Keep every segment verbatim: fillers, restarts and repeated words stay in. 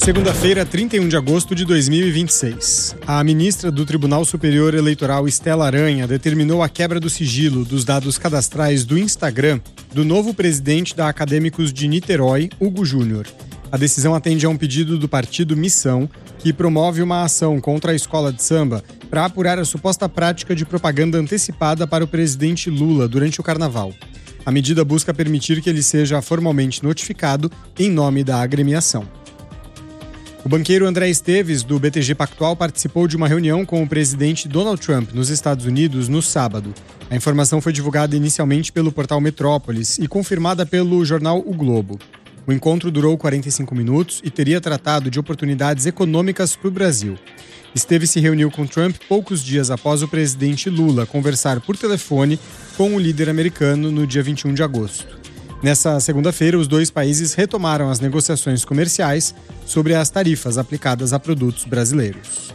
Segunda-feira, trinta e um de agosto de dois mil e vinte e seis. A ministra do Tribunal Superior Eleitoral, Estela Aranha, determinou a quebra do sigilo dos dados cadastrais do Instagram do novo presidente da Acadêmicos de Niterói, Hugo Júnior. A decisão atende a um pedido do partido Missão, que promove uma ação contra a escola de samba para apurar a suposta prática de propaganda antecipada para o presidente Lula durante o carnaval. A medida busca permitir que ele seja formalmente notificado em nome da agremiação. O banqueiro André Esteves, do B T G Pactual, participou de uma reunião com o presidente Donald Trump nos Estados Unidos no sábado. A informação foi divulgada inicialmente pelo portal Metrópolis e confirmada pelo jornal O Globo. O encontro durou quarenta e cinco minutos e teria tratado de oportunidades econômicas para o Brasil. Esteves se reuniu com Trump poucos dias após o presidente Lula conversar por telefone com o líder americano no dia vinte e um de agosto. Nessa segunda-feira, os dois países retomaram as negociações comerciais sobre as tarifas aplicadas a produtos brasileiros.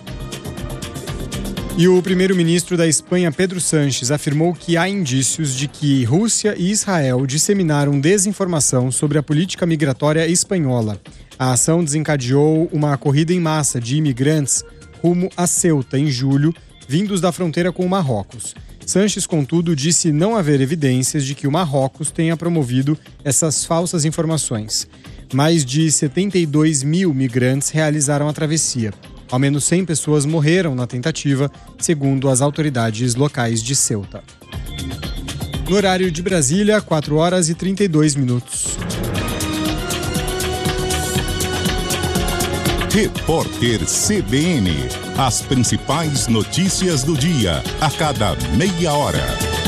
E o primeiro-ministro da Espanha, Pedro Sánchez, afirmou que há indícios de que Rússia e Israel disseminaram desinformação sobre a política migratória espanhola. A ação desencadeou uma corrida em massa de imigrantes rumo a Ceuta em julho, vindos da fronteira com o Marrocos. Sánchez, contudo, disse não haver evidências de que o Marrocos tenha promovido essas falsas informações. Mais de setenta e dois mil migrantes realizaram a travessia. Ao menos cem pessoas morreram na tentativa, segundo as autoridades locais de Ceuta. No horário de Brasília, quatro horas e trinta e dois minutos. Repórter C B N. As principais notícias do dia, a cada meia hora.